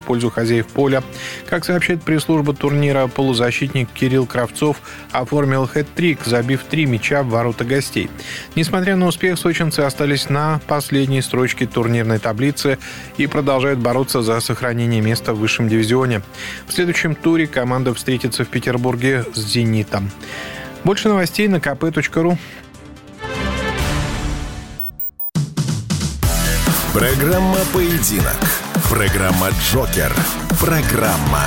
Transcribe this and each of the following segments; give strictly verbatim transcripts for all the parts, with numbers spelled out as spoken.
пользу хозяев поля. Как сообщает пресс-служба турнира, полузащитник Кирилл Кравцов оформил хэт-трик, забив три мяча в ворота гостей. Несмотря на успех, сочинцы остались на последней строчке турнирной таблицы и продолжают бороться за сохранение места в высшем дивизионе. В следующем туре команда встретится в Петербурге с «Зенитом». Больше новостей на ка пэ точка ру. Программа «Поединок». Программа «Джокер». Программа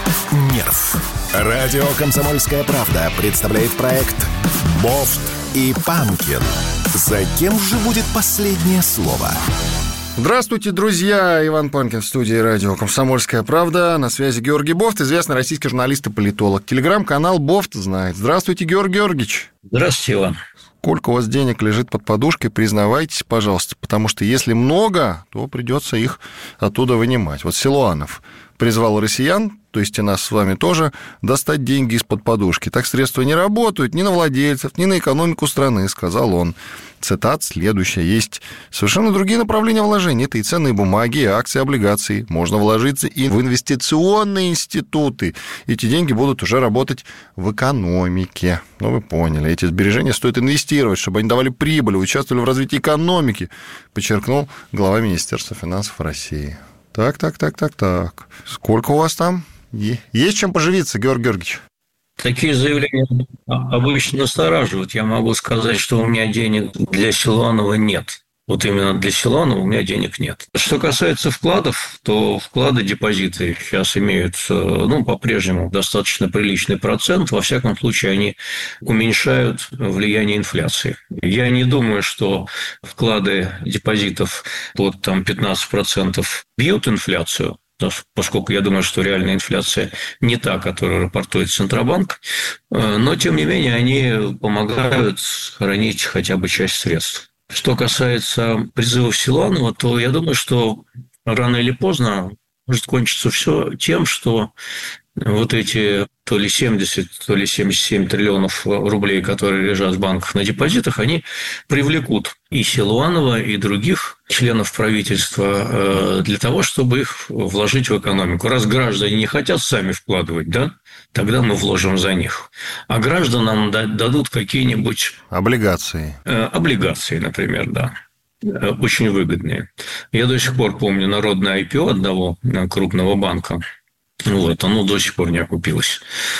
«Нерв». Радио «Комсомольская правда» представляет проект «Бофт и Панкин». За кем же будет последнее слово? Здравствуйте, друзья! Иван Панкин в студии радио «Комсомольская правда». На связи Георгий Бофт, известный российский журналист и политолог. Телеграм-канал «Бофт знает». Здравствуйте, Георгий Георгиевич. Здравствуйте, Иван. Сколько у вас денег лежит под подушкой, признавайтесь, пожалуйста, потому что если много, то придется их оттуда вынимать. Вот Силуанов призвал россиян, то есть и нас с вами тоже, достать деньги из-под подушки. Так средства не работают ни на владельцев, ни на экономику страны, сказал он. Цитат следующая. Есть совершенно другие направления вложений. Это и ценные бумаги, и акции, облигации. Можно вложиться и в инвестиционные институты. Эти деньги будут уже работать в экономике. Ну, вы поняли. Эти сбережения стоит инвестировать, чтобы они давали прибыль, участвовали в развитии экономики, подчеркнул глава Министерства финансов России. Так, так, так, так, так. Сколько у вас там? Есть чем поживиться, Георгий Георгиевич? Такие заявления обычно настораживают. Я могу сказать, что у меня денег для Силуанова нет. Вот именно для Силуанова у меня денег нет. Что касается вкладов, то вклады, депозиты сейчас имеют, ну, по-прежнему достаточно приличный процент. Во всяком случае, они уменьшают влияние инфляции. Я не думаю, что вклады депозитов под там, пятнадцать процентов бьют инфляцию, поскольку я думаю, что реальная инфляция не та, которую рапортует Центробанк, но, тем не менее, они помогают сохранить хотя бы часть средств. Что касается призывов Силуанова, то я думаю, что рано или поздно может кончиться все тем, что вот эти то ли семьдесят, то ли семьдесят семь триллионов рублей, которые лежат в банках на депозитах, они привлекут и Силуанова, и других членов правительства для того, чтобы их вложить в экономику. Раз граждане не хотят сами вкладывать, да, тогда мы вложим за них. А гражданам дадут какие-нибудь... Облигации. Облигации, например, да. Очень выгодные. Я до сих пор помню народное ай пи о одного крупного банка. Вот, оно до сих пор не окупилось.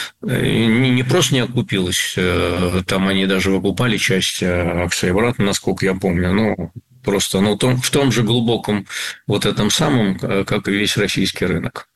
Не, не просто не окупилось, там они даже выкупали часть акций обратно, насколько я помню, но просто ну, в том же глубоком вот этом самом, как и весь российский рынок.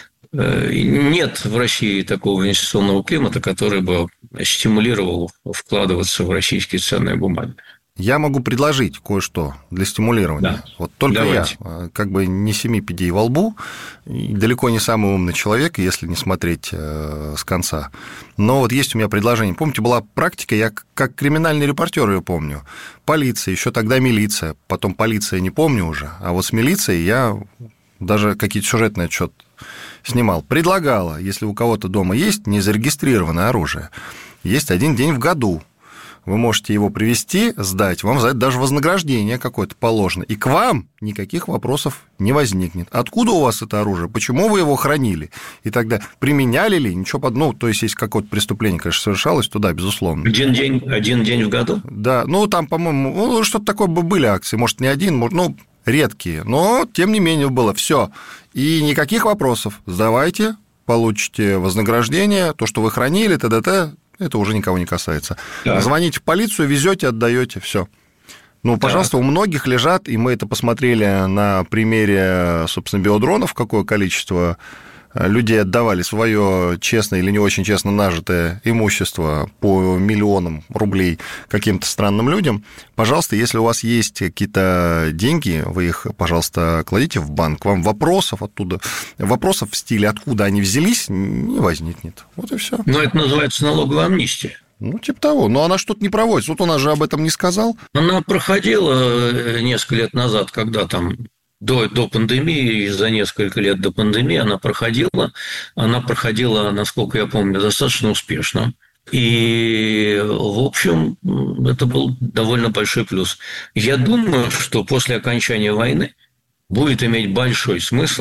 Нет в России такого инвестиционного климата, который бы стимулировал вкладываться в российские ценные бумаги. Я могу предложить кое-что для стимулирования. Да. Вот только Давайте. я, как бы не семи пядей во лбу, далеко не самый умный человек, если не смотреть э, с конца. Но вот есть у меня предложение. Помните, была практика, я как криминальный репортер ее помню. Полиция, еще тогда милиция, потом полиция, не помню уже, а вот с милицией я даже какие-то сюжетные отчет снимал. Предлагала, если у кого-то дома есть незарегистрированное оружие, есть один день в году. Вы можете его привезти, сдать, вам за это даже вознаграждение какое-то положено. И к вам никаких вопросов не возникнет. Откуда у вас это оружие? Почему вы его хранили? И тогда применяли ли? Ничего под... Ну, то есть, если какое-то преступление, конечно, совершалось, то да, безусловно. Один день, один день в году? Да, ну, там, по-моему, ну, что-то такое были акции. Может, не один, может, ну, редкие. Но, тем не менее, было все. И никаких вопросов. Сдавайте, получите вознаграждение, то, что вы хранили, т.д.т., это уже никого не касается. Да. Звоните в полицию, везете, отдаете, все. Ну, пожалуйста, да. У многих лежат, и мы это посмотрели на примере, собственно, биодронов, какое количество людей отдавали свое честно или не очень честно нажитое имущество по миллионам рублей каким-то странным людям. Пожалуйста, если у вас есть какие-то деньги, вы их, пожалуйста, кладите в банк. Вам вопросов оттуда, вопросов в стиле, откуда они взялись, не возникнет. Вот и все. Но это называется налоговая амнистия. Ну, типа того. Но она что-то не проводится. Вот у нас же об этом не сказал. Она проходила несколько лет назад, когда там... До, до пандемии, за несколько лет до пандемии она проходила. Она проходила, насколько я помню, достаточно успешно. И, в общем, это был довольно большой плюс. Я думаю, что после окончания войны будет иметь большой смысл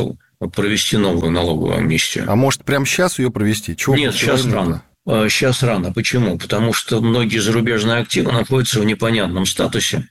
провести новую налоговую амнистию. А может, прямо сейчас ее провести? Чего Нет, сейчас рано. Сейчас рано. Почему? Потому что многие зарубежные активы находятся в непонятном статусе,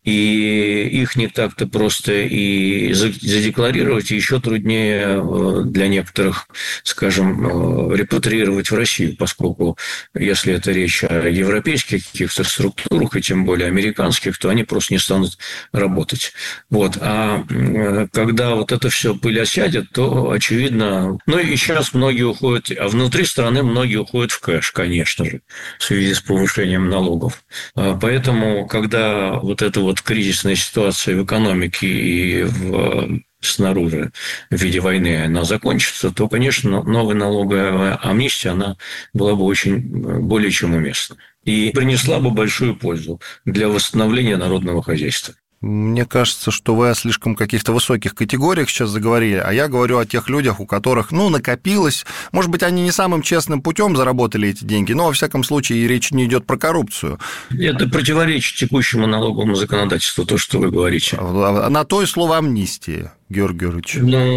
и их не так-то просто и задекларировать, и еще труднее для некоторых, скажем, репатриировать в Россию, поскольку если это речь о европейских каких-то структурах, и тем более американских, то они просто не станут работать. Вот. А когда вот это все пыль осядет, то, очевидно... Ну, и сейчас многие уходят... А внутри страны многие уходят в кэш, конечно же, в связи с повышением налогов. Поэтому, когда вот это вот Вот кризисная ситуация в экономике и в, снаружи в виде войны она закончится, то, конечно, новая налоговая амнистия, она была бы очень более чем уместна. И принесла бы большую пользу для восстановления народного хозяйства. Мне кажется, что вы о слишком каких-то высоких категориях сейчас заговорили, а я говорю о тех людях, у которых, ну, накопилось. Может быть, они не самым честным путем заработали эти деньги, но, во всяком случае, речь не идет про коррупцию. Это противоречит текущему налоговому законодательству, то, что вы говорите. На то и слово амнистия, Георгий Георгиевич.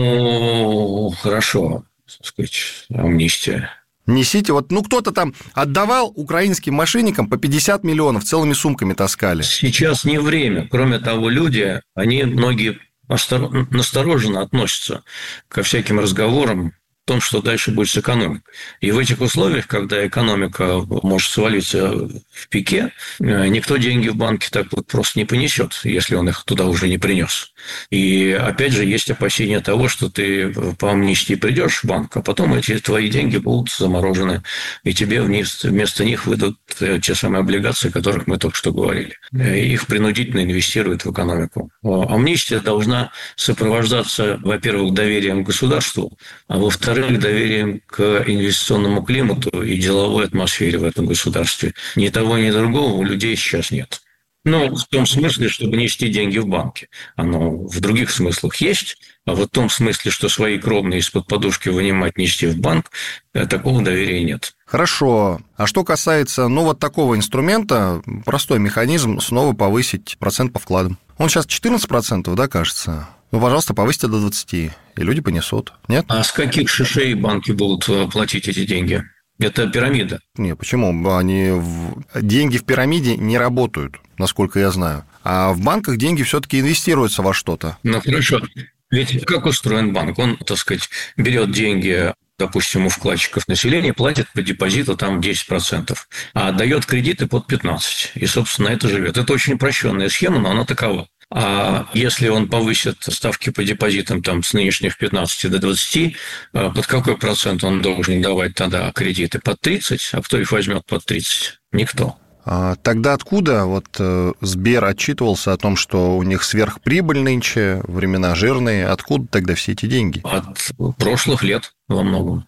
Ну, хорошо, так сказать, амнистия. Несите, вот, ну, кто-то там отдавал украинским мошенникам по пятьдесят миллионов, целыми сумками таскали. Сейчас не время. Кроме того, люди, они многие настороженно относятся ко всяким разговорам о том, что дальше будет с экономикой. И в этих условиях, когда экономика может свалиться в пике, никто деньги в банке так вот просто не понесет, если он их туда уже не принес. И опять же есть опасения того, что ты по амнистии придешь в банк, а потом эти твои деньги будут заморожены, и тебе вместо них выдадут те самые облигации, о которых мы только что говорили. Их принудительно инвестируют в экономику. Амнистия должна сопровождаться, во-первых, доверием к государству, а во-вторых, доверием к инвестиционному климату и деловой атмосфере в этом государстве. Ни того, ни другого у людей сейчас нет. Ну, в том смысле, чтобы нести деньги в банке. Оно в других смыслах есть, а вот в том смысле, что свои кровные из-под подушки вынимать, нести в банк, такого доверия нет. Хорошо. А что касается, ну, вот такого инструмента, простой механизм снова повысить процент по вкладам. Он сейчас четырнадцать процентов, да, кажется? Ну, пожалуйста, повысьте до двадцати, и люди понесут, нет? А с каких шишей банки будут платить эти деньги? Это пирамида. Не, почему? Они... Деньги в пирамиде не работают, насколько я знаю. А в банках деньги все-таки инвестируются во что-то. Ну, хорошо. Ведь как устроен банк? Он, так сказать, берет деньги, допустим, у вкладчиков населения, платит по депозиту там десять процентов, а отдает кредиты под пятнадцать процентов. И, собственно, это живет. Это очень упрощенная схема, но она такова. А если он повысит ставки по депозитам там, с нынешних пятнадцати до двадцати, под какой процент он должен давать тогда кредиты? Под тридцать? А кто их возьмет под тридцать? Никто. А тогда откуда вот Сбер отчитывался о том, что у них сверхприбыль нынче, времена жирные? Откуда тогда все эти деньги? От прошлых лет во многом.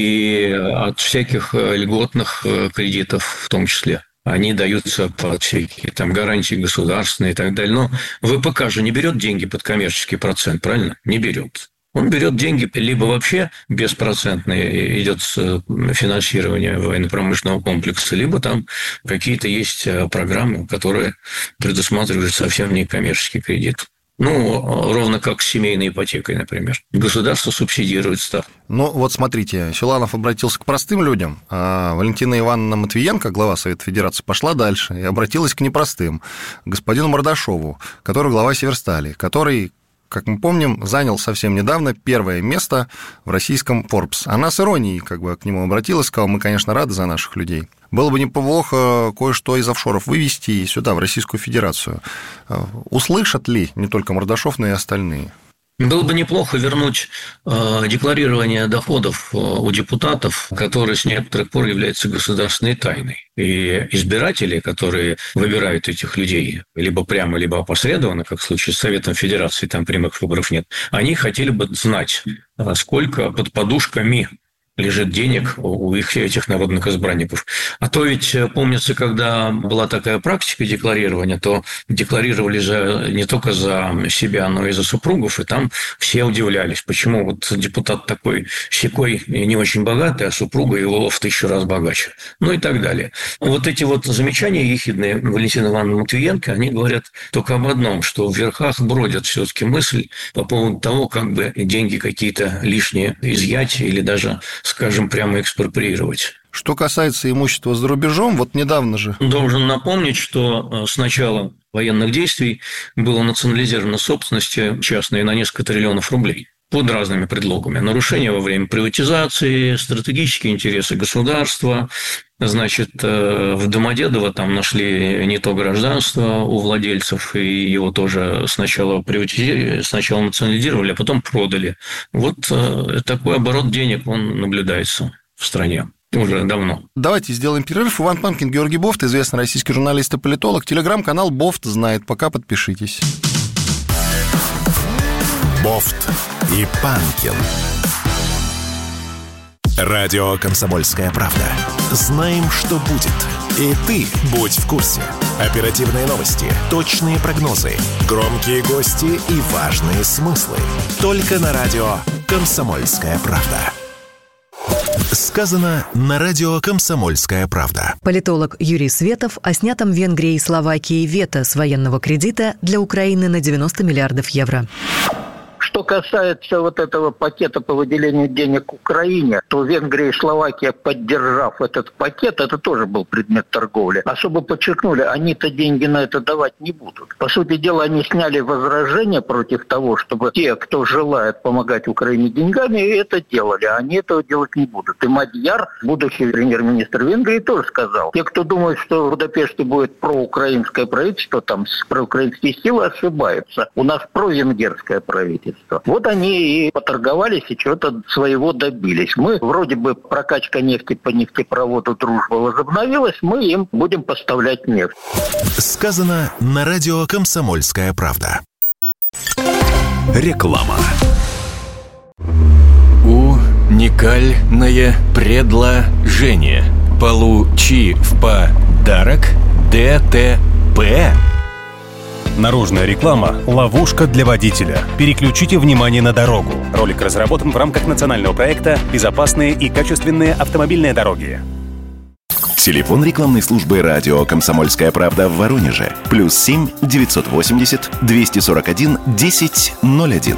И от всяких льготных кредитов в том числе. Они даются под всякие там гарантии государственные и так далее. Но ВПК же не берет деньги под коммерческий процент, правильно? Не берет. Он берет деньги либо вообще беспроцентные, идет финансирование военно-промышленного комплекса, либо там какие-то есть программы, которые предусматривают совсем не коммерческий кредит. Ну, ровно как с семейной ипотекой, например. Государство субсидирует ставку. Ну, вот смотрите, Силанов обратился к простым людям, а Валентина Ивановна Матвиенко, глава Совета Федерации, пошла дальше и обратилась к непростым, к господину Мордашову, который глава Северстали, который, как мы помним, занял совсем недавно первое место в российском Forbes. Она с иронией как бы к нему обратилась, сказала: мы, конечно, рады за наших людей. Было бы неплохо кое-что из офшоров вывести сюда, в Российскую Федерацию. Услышат ли не только Мордашов, но и остальные? Было бы неплохо вернуть э, декларирование доходов у депутатов, которое с некоторых пор является государственной тайной. И избиратели, которые выбирают этих людей либо прямо, либо опосредованно, как в случае с Советом Федерации, там прямых выборов нет, они хотели бы знать, сколько под подушками лежит денег у их, этих народных избранников. А то ведь, помнится, когда была такая практика декларирования, то декларировали же не только за себя, но и за супругов, и там все удивлялись, почему вот депутат такой сякой не очень богатый, а супруга его в тысячу раз богаче. Ну и так далее. Вот эти вот замечания ехидные Валентины Ивановны Матвиенко, они говорят только об одном, что в верхах бродят все-таки мысль по поводу того, как бы деньги какие-то лишние изъять или даже, скажем, прямо экспроприировать. Что касается имущества за рубежом, вот недавно же... Должен напомнить, что с начала военных действий было национализировано собственность частная на несколько триллионов рублей под разными предлогами. Нарушения во время приватизации, стратегические интересы государства. Значит, в Домодедово там нашли не то гражданство у владельцев, и его тоже сначала приватизировали, сначала национализировали, а потом продали. Вот такой оборот денег, он наблюдается в стране уже давно. Давайте сделаем перерыв. Иван Панкин, Георгий Бофт, известный российский журналист и политолог. Телеграм-канал Бофт знает. Пока подпишитесь. Бофт и Панкин. Радио «Комсомольская правда». Знаем, что будет. И ты будь в курсе. Оперативные новости, точные прогнозы, громкие гости и важные смыслы. Только на радио «Комсомольская правда». Сказано на радио «Комсомольская правда». Политолог Юрий Светов о снятом Венгрией и Словакией вето с военного кредита для Украины на девяносто миллиардов евро. Что касается вот этого пакета по выделению денег Украине, то Венгрия и Словакия, поддержав этот пакет, это тоже был предмет торговли, особо подчеркнули, они-то деньги на это давать не будут. По сути дела, они сняли возражения против того, чтобы те, кто желает помогать Украине деньгами, это делали, а они этого делать не будут. И Мадьяр, будущий премьер-министр Венгрии, тоже сказал, те, кто думает, что в Будапеште будет проукраинское правительство, там проукраинские силы, ошибаются. У нас провенгерское правительство. Вот они и поторговались, и чего-то своего добились. Мы, вроде бы, прокачка нефти по нефтепроводу «Дружба» возобновилась, мы им будем поставлять нефть. Сказано на радио «Комсомольская правда». Реклама. Уникальное предложение. Получи в подарок ДТП. Наружная реклама – ловушка для водителя. Переключите внимание на дорогу. Ролик разработан в рамках национального проекта «Безопасные и качественные автомобильные дороги». Телефон рекламной службы радио «Комсомольская правда» в Воронеже. Плюс семь девятьсот восемьдесят двести сорок один десять ноль один.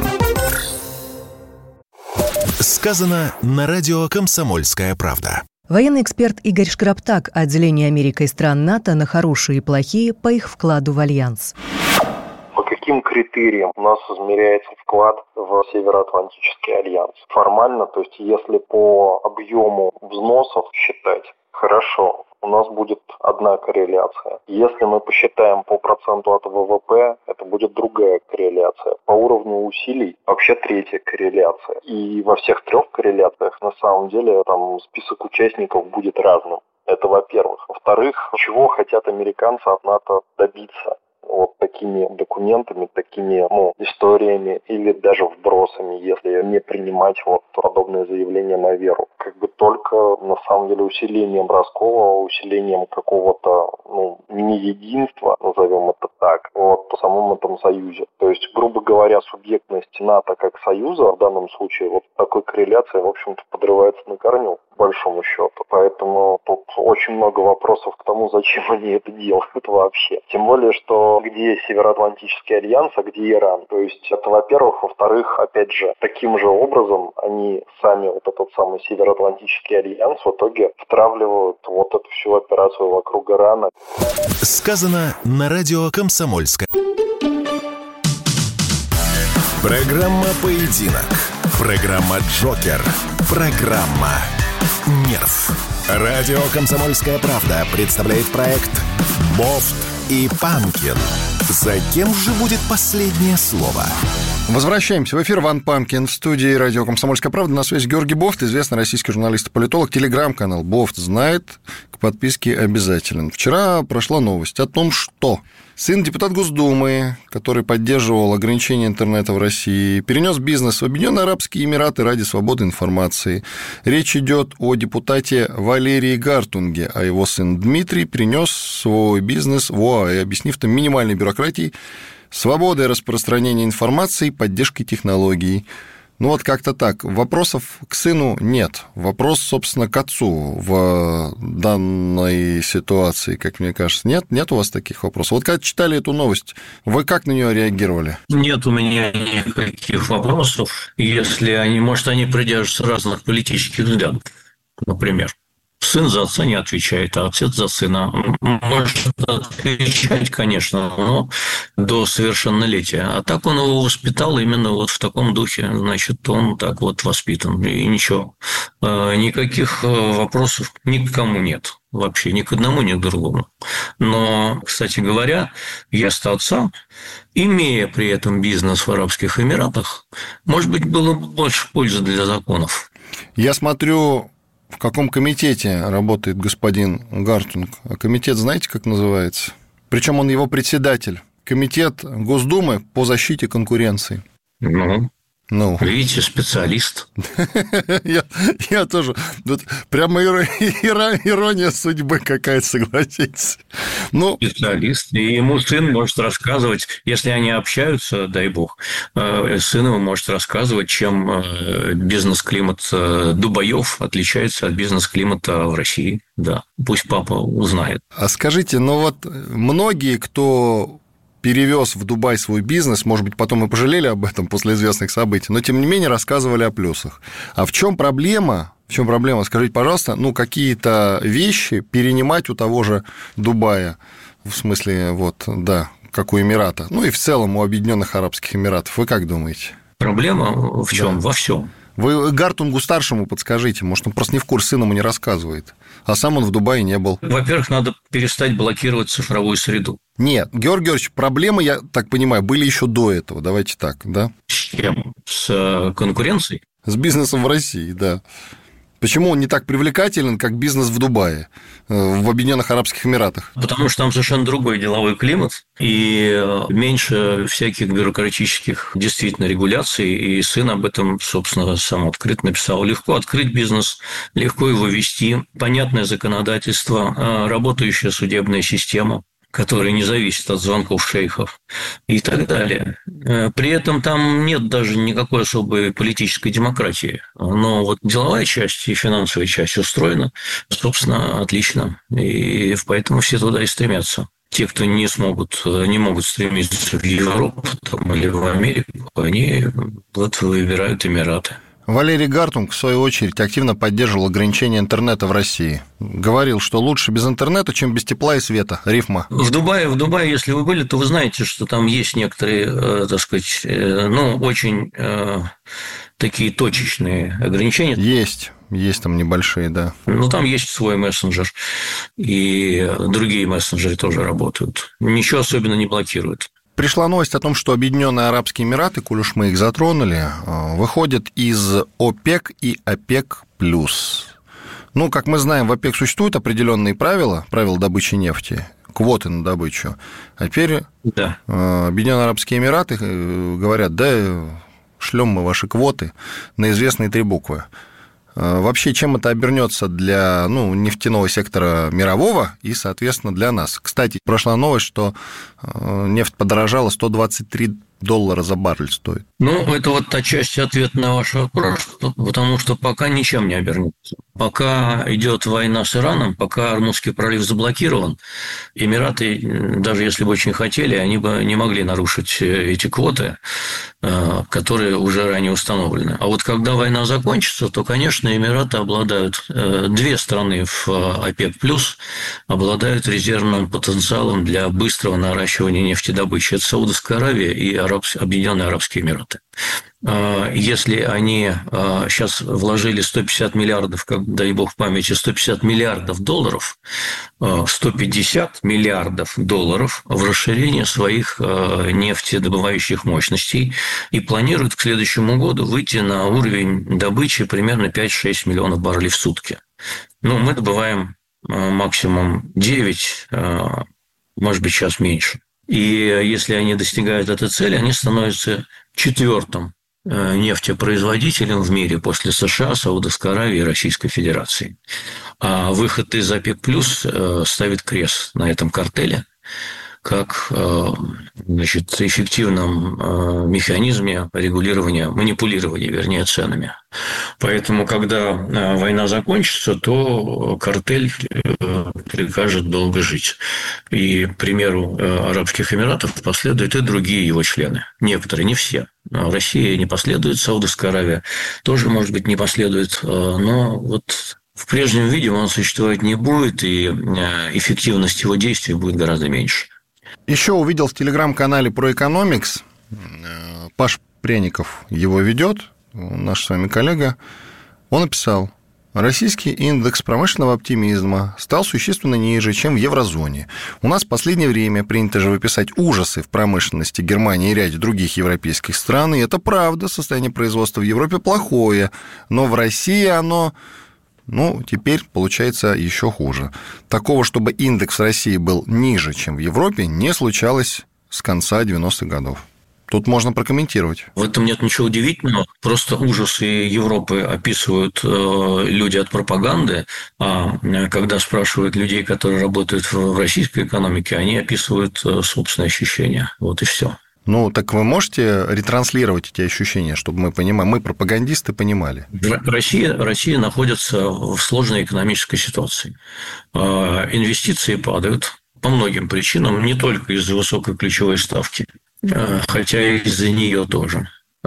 Сказано на радио «Комсомольская правда». Военный эксперт Игорь Шкраптак, отделение Америка и стран НАТО на хорошие и плохие по их вкладу в альянс. По каким критериям у нас измеряется вклад в Североатлантический альянс? Формально, то есть если по объему взносов считать, хорошо, у нас будет одна корреляция. Если мы посчитаем по проценту от ВВП, это будет другая корреляция. По уровню усилий вообще третья корреляция. И во всех трех корреляциях на самом деле там список участников будет разным. Это во-первых. Во-вторых, чего хотят американцы от НАТО добиться? Вот такими документами, такими ну, историями или даже вбросами, если не принимать вот подобные заявления на веру. Как бы только, на самом деле, усилением раскола, усилением какого-то ну, не-единства, назовем это так, вот, в самом этом союзе. То есть, грубо говоря, субъектность НАТО как союза в данном случае вот такой корреляции, в общем-то, подрывается на корню, по большому счету. Поэтому тут очень много вопросов к тому, зачем они это делают вообще. Тем более, что где Североатлантический альянс, а где Иран. То есть это, во-первых. Во-вторых, опять же, таким же образом они сами, вот этот самый Североатлантический альянс, в итоге втравливают вот эту всю операцию вокруг Ирана. Сказано на радио «Комсомольская». Программа «Поединок». Программа «Джокер». Программа «Нерв». Радио «Комсомольская правда» представляет проект «Бофт и Панкин». За кем же будет последнее слово? Возвращаемся в эфир. Ван Панкин в студии радио «Комсомольская правда». На связи Георгий Бофт, известный российский журналист и политолог. Телеграм-канал «Бофт знает». К подписке обязателен. Вчера прошла новость о том, что сын депутата Госдумы, который поддерживал ограничение интернета в России, перенес бизнес в Объединенные Арабские Эмираты ради свободы информации. Речь идет о депутате Валерии Гартунге, а его сын Дмитрий перенес свой бизнес в ОАЭ, объяснив там минимальной бюрократией, свободой распространения информации, поддержкой технологий. Ну, вот как-то так. Вопросов к сыну нет. Вопрос, собственно, к отцу в данной ситуации, как мне кажется. Нет? Нет у вас таких вопросов? Вот когда читали эту новость, вы как на нее реагировали? Нет у меня никаких вопросов, если они, может, они придерживаются разных политических взглядов, например. Сын за отца не отвечает, а отец за сына. Может отвечать, конечно, но до совершеннолетия. А так он его воспитал именно вот в таком духе. Значит, он так вот воспитан. И ничего. Никаких вопросов ни к кому нет. Вообще ни к одному, ни к другому. Но, кстати говоря, вместо отца, имея при этом бизнес в Арабских Эмиратах, может быть, было бы больше пользы для законов. Я смотрю... В каком комитете работает господин Гартунг? А комитет знаете, как называется? Причем он его председатель. Комитет Госдумы по защите конкуренции. Ну, ну. Видите, специалист. я, я тоже. Тут прямо ирония судьбы какая-то, согласитесь. Ну, специалист. И ему сын может рассказывать, если они общаются, дай бог, сын ему может рассказывать, чем бизнес-климат Дубаев отличается от бизнес-климата в России. Да, пусть папа узнает. А скажите, ну вот многие, кто перевез в Дубай свой бизнес, может быть, потом и пожалели об этом после известных событий, но, тем не менее, рассказывали о плюсах. А в чем проблема? В чем проблема? Скажите, пожалуйста, ну, какие-то вещи перенимать у того же Дубая, в смысле, вот, да, как у Эмирата, ну, и в целом у Объединенных Арабских Эмиратов. Вы как думаете? Проблема в чем? Да. Во всем. Вы Гартунгу-старшему подскажите, может, он просто не в курсе, сын ему не рассказывает, а сам он в Дубае не был. Во-первых, надо перестать блокировать цифровую среду. Нет, Георгий Георгиевич, проблемы, я так понимаю, были еще до этого, давайте так, да? С чем? С конкуренцией? С бизнесом в России, да. Почему он не так привлекателен, как бизнес в Дубае, в Объединенных Арабских Эмиратах? Потому что там совершенно другой деловой климат и меньше всяких бюрократических действительно регуляций. И сын об этом, собственно, сам открыто написал. Легко открыть бизнес, легко его вести, понятное законодательство, работающая судебная система, который не зависит от звонков шейхов и так далее. При этом там нет даже никакой особой политической демократии. Но вот деловая часть и финансовая часть устроена, собственно, отлично. И поэтому все туда и стремятся. Те, кто не смогут, не могут стремиться в Европу там, или в Америку, они вот выбирают Эмираты. Валерий Гартунг, в свою очередь, активно поддерживал ограничение интернета в России. Говорил, что лучше без интернета, чем без тепла и света. Рифма. В Дубае, в Дубае, если вы были, то вы знаете, что там есть некоторые, так сказать, ну, очень такие точечные ограничения. Есть. Есть там небольшие, да. Ну, там есть свой мессенджер, и другие мессенджеры тоже работают. Ничего особенно не блокируют. Пришла новость о том, что Объединенные Арабские Эмираты, коль уж мы их затронули, выходят из ОПЕК и ОПЕК+. Ну, как мы знаем, в ОПЕК существуют определенные правила, правила добычи нефти, квоты на добычу. А теперь да. Объединенные Арабские Эмираты говорят, да, шлем мы ваши квоты на известные три буквы. Вообще, чем это обернется для ну, нефтяного сектора мирового и, соответственно, для нас? Кстати, прошла новость, что нефть подорожала, сто двадцать три доллара за баррель стоит. Ну, это вот та часть ответа на ваш вопрос, потому что пока ничем не обернется. Пока идет война с Ираном, пока Ормузский пролив заблокирован, Эмираты, даже если бы очень хотели, они бы не могли нарушить эти квоты, которые уже ранее установлены. А вот когда война закончится, то, конечно, Эмираты обладают, две страны в ОПЕК+, обладают резервным потенциалом для быстрого наращивания нефтедобычи. Это Саудовская Аравия и Объединенные Арабские Эмираты. Если они сейчас вложили сто пятьдесят миллиардов, как, дай бог в памяти, сто пятьдесят миллиардов долларов, сто пятьдесят миллиардов долларов в расширение своих нефтедобывающих мощностей и планируют к следующему году выйти на уровень добычи примерно пять-шесть миллионов баррелей в сутки. Ну, мы добываем максимум девять, может быть, сейчас меньше. И если они достигают этой цели, они становятся четвертым нефтепроизводителем в мире после США, Саудовской Аравии и Российской Федерации. А выход из ОПЕК+ ставит крест на этом картеле как, значит, эффективном механизме регулирования, манипулирования, вернее, ценами. Поэтому, когда война закончится, то картель прикажет долго жить. И, к примеру, Арабских Эмиратов последуют и другие его члены. Некоторые, не все. Россия не последует, Саудовская Аравия тоже, может быть, не последует. Но вот в прежнем виде он существовать не будет, и эффективность его действий будет гораздо меньше. Еще увидел в телеграм-канале ProEconomics, Паш Пряников его ведет, наш с вами коллега, он написал: российский индекс промышленного оптимизма стал существенно ниже, чем в еврозоне. У нас в последнее время принято же выписать ужасы в промышленности Германии и ряде других европейских стран, и это правда, состояние производства в Европе плохое, но в России оно... Ну, теперь получается еще хуже. Такого, чтобы индекс в России был ниже, чем в Европе, не случалось с конца девяностых годов. Тут можно прокомментировать. В этом нет ничего удивительного. Просто ужасы Европы описывают люди от пропаганды, а когда спрашивают людей, которые работают в российской экономике, они описывают собственные ощущения. Вот и все. Ну, так вы можете ретранслировать эти ощущения, чтобы мы понимали, мы, пропагандисты, понимали? Россия, Россия находится в сложной экономической ситуации. Инвестиции падают по многим причинам, не только из-за высокой ключевой ставки, хотя и из-за нее тоже.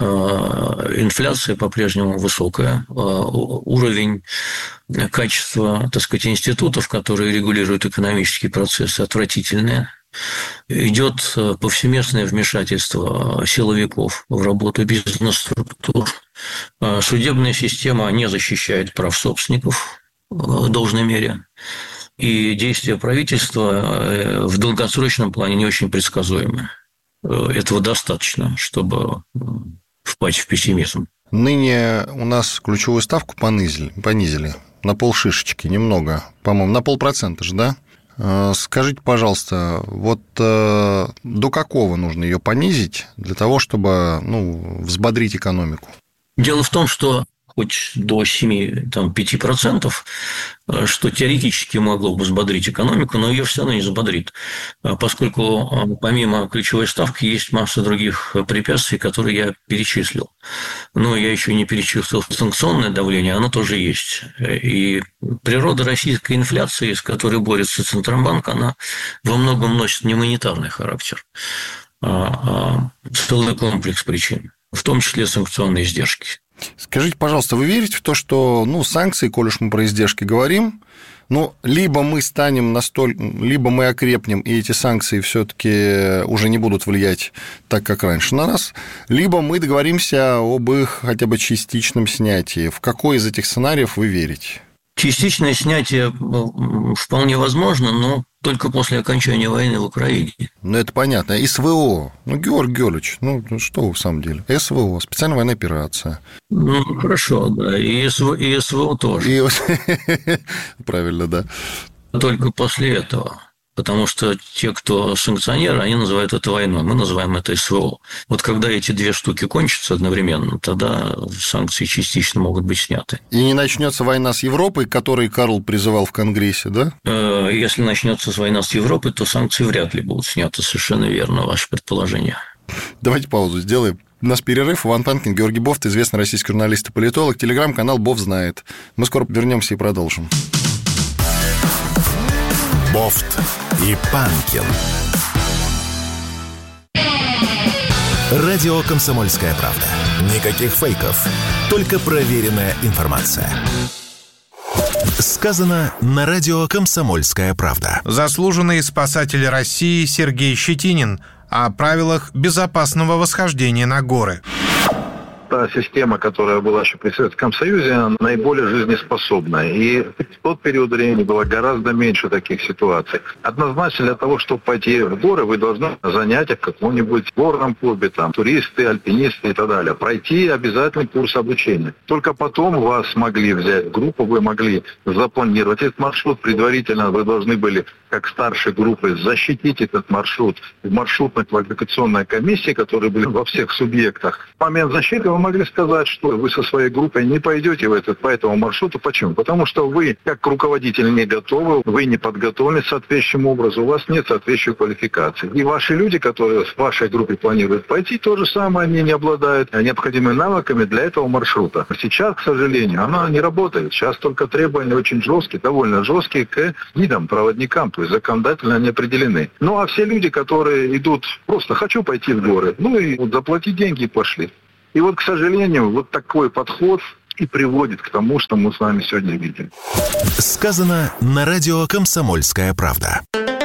Инфляция по-прежнему высокая, уровень качества, так сказать, институтов, которые регулируют экономические процессы, отвратительный. Идет повсеместное вмешательство силовиков в работу бизнес-структур. Судебная система не защищает прав собственников в должной мере. И действия правительства в долгосрочном плане не очень предсказуемы. Этого достаточно, чтобы впасть в пессимизм. Ныне у нас ключевую ставку понизили, понизили на полшишечки, немного, по-моему, на полпроцента же, да? Скажите, пожалуйста, вот э, до какого нужно ее понизить для того, чтобы, ну, взбодрить экономику? Дело в том, что хоть до семь-пять процентов, что теоретически могло бы взбодрить экономику, но ее все равно не взбодрит, поскольку помимо ключевой ставки есть масса других препятствий, которые я перечислил. Но я еще не перечислил санкционное давление, оно тоже есть. И природа российской инфляции, с которой борется Центробанк, она во многом носит не монетарный характер, а целый комплекс причин, в том числе санкционные издержки. Скажите, пожалуйста, вы верите в то, что, ну, санкции, коль уж мы про издержки говорим, ну, либо мы станем настолько, либо мы окрепнем, и эти санкции все-таки уже не будут влиять так, как раньше на нас, либо мы договоримся об их хотя бы частичном снятии. В какой из этих сценариев вы верите? Частичное снятие вполне возможно, но только после окончания войны в Украине. Ну, это понятно. СВО. Ну, Георгий Георгиевич, ну, что вы в самом деле? СВО, специальная военная операция. Ну, хорошо, да. И СВО, и СВО тоже. И... Правильно, да. Только после этого. Потому что те, кто санкционеры, они называют это войной, мы называем это СВО. Вот когда эти две штуки кончатся одновременно, тогда санкции частично могут быть сняты. И не начнется война с Европой, к которой Карл призывал в Конгрессе, да? Если начнется война с Европой, то санкции вряд ли будут сняты. Совершенно верно, ваше предположение. Давайте паузу сделаем. У нас перерыв. Иван Панкин, Георгий Бофт, известный российский журналист и политолог. Телеграм-канал «Бофт знает». Мы скоро вернемся и продолжим. Бофт и Панкин. Радио «Комсомольская правда». Никаких фейков, только проверенная информация. Сказано на радио «Комсомольская правда». Заслуженный спасатель России Сергей Щетинин о правилах безопасного восхождения на горы. та система, которая была еще при Советском Союзе, наиболее жизнеспособная. И в тот период времени было гораздо меньше таких ситуаций. Однозначно для того, чтобы пойти в горы, вы должны занятия в каком-нибудь горном клубе, там, туристы, альпинисты и так далее. Пройти обязательный курс обучения. Только потом вас могли взять в группу, вы могли запланировать этот маршрут. Предварительно вы должны были, как старшей группы, защитить этот маршрут в маршрутно-квалификационной комиссии, которые были во всех субъектах. В момент защиты вы могли сказать, что вы со своей группой не пойдете в этот, по этому маршруту. Почему? Потому что вы, как руководитель, не готовы, вы не подготовлены соответствующим образом, у вас нет соответствующей квалификации. И ваши люди, которые в вашей группе планируют пойти, то же самое, они не обладают необходимыми навыками для этого маршрута. Сейчас, к сожалению, она не работает. Сейчас только требования очень жесткие, довольно жесткие к гидам, проводникам, то есть законодательно они определены. Ну а все люди, которые идут просто «хочу пойти в горы», ну и вот заплатить деньги и пошли. И вот, к сожалению, вот такой подход и приводит к тому, что мы с вами сегодня видим. Сказано на радио «Комсомольская правда».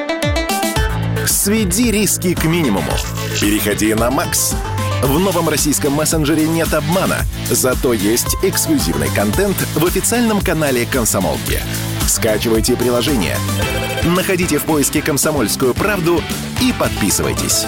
Сведи риски к минимуму. Переходи на Макс. В новом российском мессенджере нет обмана, зато есть эксклюзивный контент в официальном канале «Комсомолки». Скачивайте приложение, находите в поиске «Комсомольскую правду» и подписывайтесь.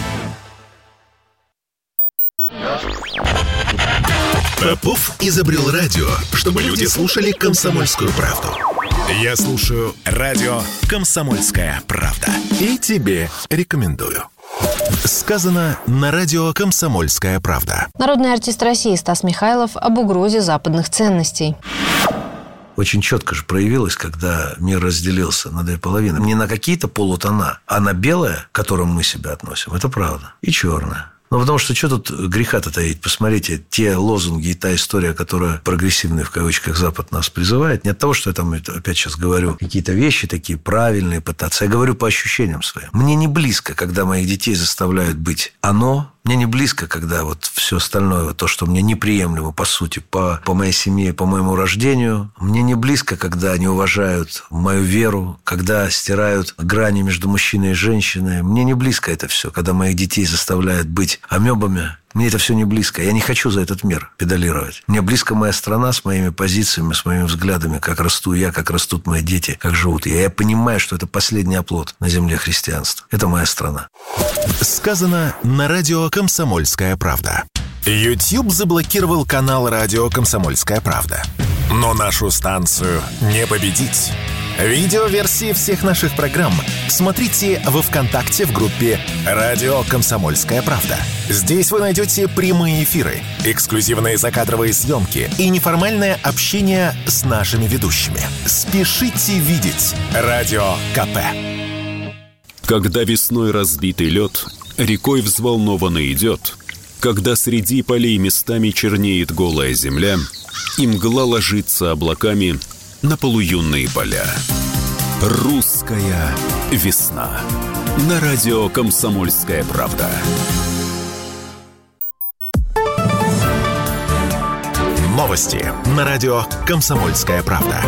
Попов изобрел радио, чтобы люди слушали «Комсомольскую правду». Я слушаю радио «Комсомольская правда». И тебе рекомендую. Сказано на радио «Комсомольская правда». Народный артист России Стас Михайлов об угрозе западных ценностей. Очень четко же проявилось, когда мир разделился на две половины. Не на какие-то полутона, а на белое, к которому мы себя относим. Это правда. И черное. Ну, потому что что тут греха-то таить? Посмотрите, те лозунги и та история, которая прогрессивный, в кавычках, Запад нас призывает, не от того, что я там опять сейчас говорю какие-то вещи такие правильные пытаться. Я говорю по ощущениям своим. Мне не близко, когда моих детей заставляют быть оно. Мне не близко, когда вот все остальное, то, что мне неприемлемо, по сути, по, по моей семье, по моему рождению. Мне не близко, когда они уважают мою веру, когда стирают грани между мужчиной и женщиной. Мне не близко это все, когда моих детей заставляют быть амебами. Мне это все не близко. Я не хочу за этот мир педалировать. Мне близко моя страна с моими позициями, с моими взглядами, как расту я, как растут мои дети, как живут я. Я понимаю, что это последний оплот на земле христианства. Это моя страна. Сказано на радио «Комсомольская правда». YouTube заблокировал канал радио «Комсомольская правда». Но нашу станцию не победить. Видеоверсии всех наших программ смотрите во ВКонтакте в группе «Радио Комсомольская правда». Здесь вы найдете прямые эфиры, эксклюзивные закадровые съемки и неформальное общение с нашими ведущими. Спешите видеть Радио КП. Когда весной разбитый лед рекой взволнованно идет, когда среди полей местами чернеет голая земля, и мгла ложится облаками на полуюнные поля. Русская весна. На радио «Комсомольская правда». Новости на радио «Комсомольская правда».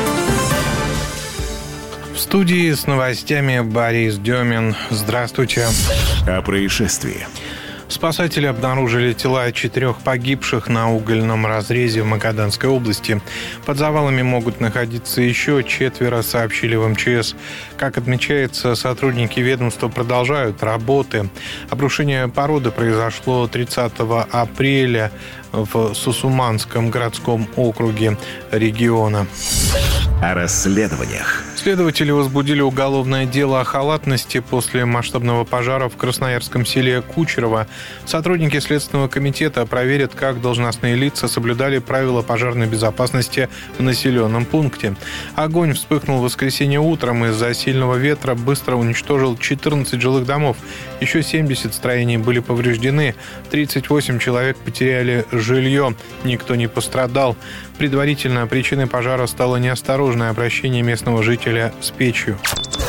В студии с новостями Борис Демин. Здравствуйте. О происшествии. Спасатели обнаружили тела четырех погибших на угольном разрезе в Магаданской области. Под завалами могут находиться еще четверо, сообщили в эм че эс. Как отмечается, сотрудники ведомства продолжают работы. Обрушение породы произошло тридцатого апреля в Сусуманском городском округе региона. О расследованиях. Следователи возбудили уголовное дело о халатности после масштабного пожара в красноярском селе Кучерово. Сотрудники Следственного комитета проверят, как должностные лица соблюдали правила пожарной безопасности в населенном пункте. Огонь вспыхнул в воскресенье утром, из-за сильного ветра быстро уничтожил четырнадцать жилых домов. Еще семьдесят строений были повреждены, тридцать восемь человек потеряли жилье, никто не пострадал. Предварительно причиной пожара стало неосторожное обращение местного жителя с печью.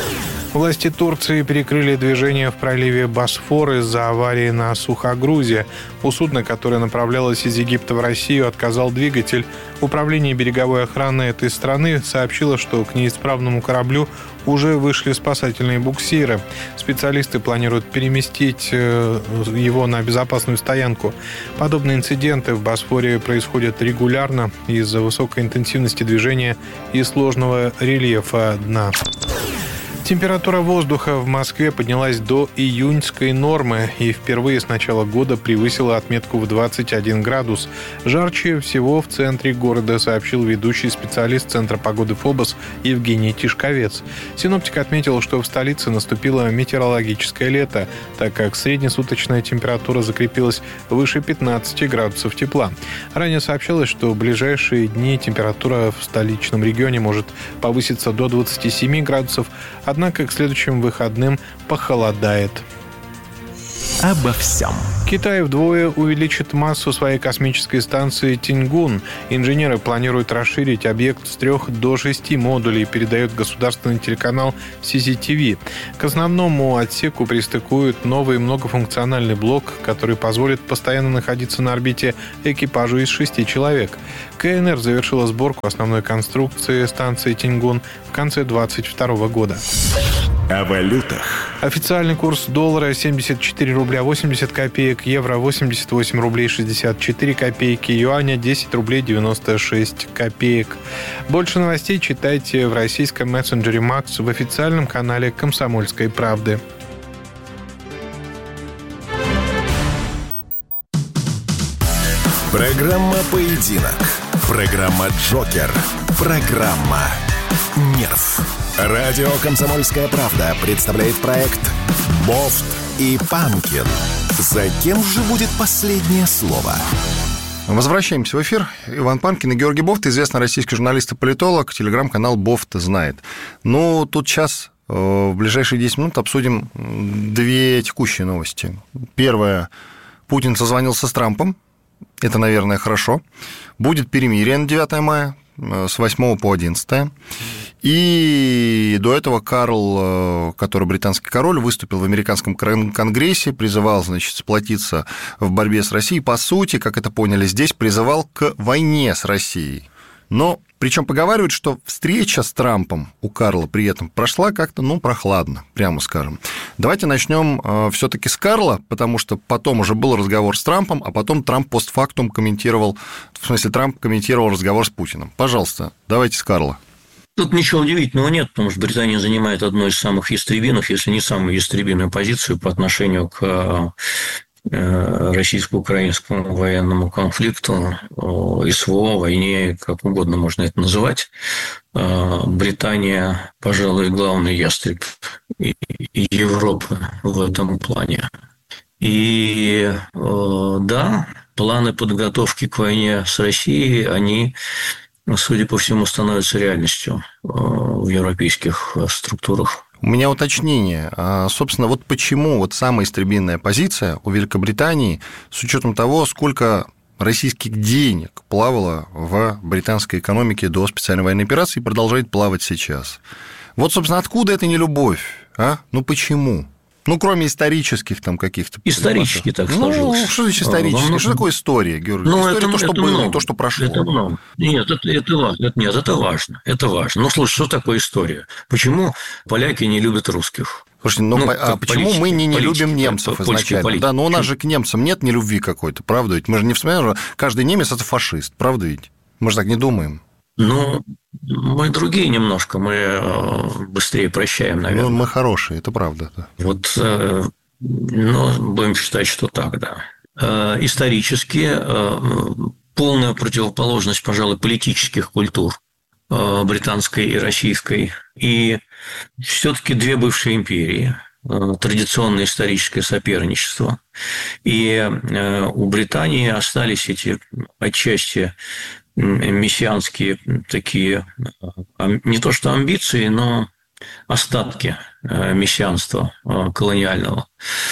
Власти Турции перекрыли движение в проливе Босфор из-за аварии на сухогрузе. У судна, которое направлялось из Египта в Россию, отказал двигатель. Управление береговой охраны этой страны сообщило, что к неисправному кораблю уже вышли спасательные буксиры. Специалисты планируют переместить его на безопасную стоянку. Подобные инциденты в Босфоре происходят регулярно из-за высокой интенсивности движения и сложного рельефа дна. Температура воздуха в Москве поднялась до июньской нормы и впервые с начала года превысила отметку в двадцать один градус. Жарче всего в центре города, сообщил ведущий специалист Центра погоды ФОБОС Евгений Тишковец. Синоптик отметил, что в столице наступило метеорологическое лето, так как среднесуточная температура закрепилась выше пятнадцати градусов тепла. Ранее сообщалось, что в ближайшие дни температура в столичном регионе может повыситься до двадцати семи градусов, однако к следующим выходным похолодает. Обо всем. Китай вдвое увеличит массу своей космической станции Тиньгун. Инженеры планируют расширить объект с трех до шести модулей, передает государственный телеканал си си ти ви. К основному отсеку пристыкуют новый многофункциональный блок, который позволит постоянно находиться на орбите экипажу из шести человек. КНР завершила сборку основной конструкции станции Тиньгун в конце двадцать второго года. О валютах. Официальный курс доллара семьдесят четыре рубля восемьдесят копеек, евро восемьдесят восемь рублей шестьдесят четыре копейки, юаня десять рублей девяносто шесть копеек. Больше новостей читайте в российском мессенджере Макс в официальном канале «Комсомольской правды». Программа «Поединок». Программа «Джокер». Программа «Нерв». Радио «Комсомольская правда» представляет проект «Бофт и Панкин». За кем же будет последнее слово? Возвращаемся в эфир. Иван Панкин и Георгий Бофт, известный российский журналист и политолог, телеграм-канал «Бофт знает». Ну, тут сейчас в ближайшие десять минут обсудим две текущие новости. Первое. Путин созвонился с Трампом. Это, наверное, хорошо. Будет перемирие на девятое мая с восьмого по одиннадцатое. И до этого Карл, который британский король, выступил в американском конгрессе, призывал, значит, сплотиться в борьбе с Россией. По сути, как это поняли здесь, призывал к войне с Россией. Но причем поговаривают, что встреча с Трампом у Карла при этом прошла как-то, ну, прохладно, прямо скажем. Давайте начнем все-таки с Карла, потому что потом уже был разговор с Трампом, а потом Трамп постфактум комментировал, в смысле, Трамп комментировал разговор с Путиным. Пожалуйста, давайте с Карла. Тут ничего удивительного нет, потому что Британия занимает одну из самых ястребиных, если не самую ястребиную позицию по отношению к российско-украинскому военному конфликту, СВО, войне, как угодно можно это называть. Британия, пожалуй, главный ястреб Европы в этом плане. И да, планы подготовки к войне с Россией, они, судя по всему, становятся реальностью в европейских структурах. У меня уточнение. Собственно, вот почему вот самая истребинная позиция у Великобритании, с учетом того, сколько российских денег плавало в британской экономике до специальной военной операции и продолжает плавать сейчас. Вот, собственно, откуда эта нелюбовь? А? Ну, почему? Ну, кроме исторических там каких-то... Исторически так сложилось. Ну, что значит исторически? Что такое история, Георгий? Ну, история это, то, что это было, много. не то, что прошло. Это много. Нет, это, это важно. Нет, это важно. Это важно. Ну, слушай, что такое история? Почему поляки не любят русских? Слушайте, ну, ну а почему мы не, не любим немцев изначально? Политики. Да, но у нас же к немцам нет нелюбви какой-то, правда ведь? Мы же не вспоминаем, что каждый немец – это фашист, правда ведь? Мы же так не думаем. Ну, мы другие немножко, мы быстрее прощаем, наверное. Ну, мы хорошие, это правда. Да. Вот, ну, будем считать, что так, да. Исторически полная противоположность, пожалуй, политических культур британской и российской. И все-таки две бывшие империи, традиционное историческое соперничество. И у Британии остались эти отчасти мессианские такие, не то что амбиции, но остатки мессианства колониального.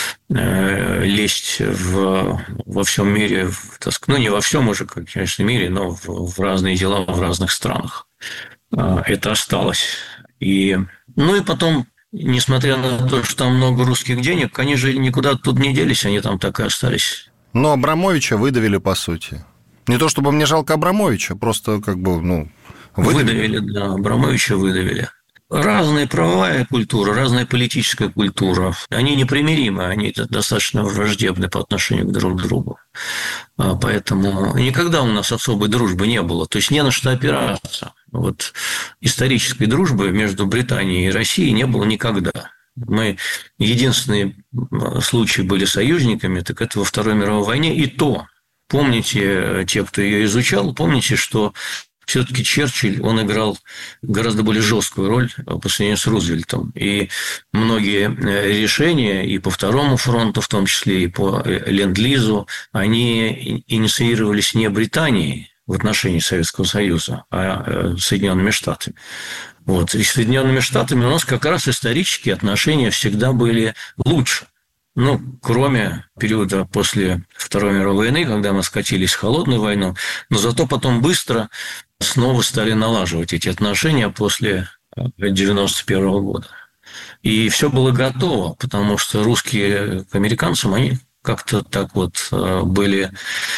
Лезть в, во всем мире, ну, не во всем уже, конечно, мире, но в, в разные дела в разных странах. Это осталось. И, ну, и потом несмотря на то, что там много русских денег, они же никуда тут не делись, они там так и остались. Но Абрамовича выдавили, по сути. Не то чтобы мне жалко Абрамовича, просто как бы, ну... Выдавили, выдавили да, Абрамовича выдавили. Разная правовая культура, разная политическая культура. Они непримиримы, они достаточно враждебны по отношению друг к другу. Поэтому никогда у нас особой дружбы не было. То есть не на что опираться. Вот исторической дружбы между Британией и Россией не было никогда. Мы единственные случаи были союзниками, так это во Второй мировой войне. И то, помните, те, кто ее изучал, помните, что все-таки Черчилль, он играл гораздо более жесткую роль по сравнению с Рузвельтом. И многие решения и по Второму фронту, в том числе и по Ленд-Лизу, они инициировались не Британией в отношении Советского Союза, а Соединенными Штатами. Вот. И с Соединенными Штатами у нас как раз исторические отношения всегда были лучше. Ну, кроме периода после Второй мировой войны, когда мы скатились в холодную войну, но зато потом быстро снова стали налаживать эти отношения после девяносто первого года. И все было готово, потому что русские к американцам, они как-то так вот были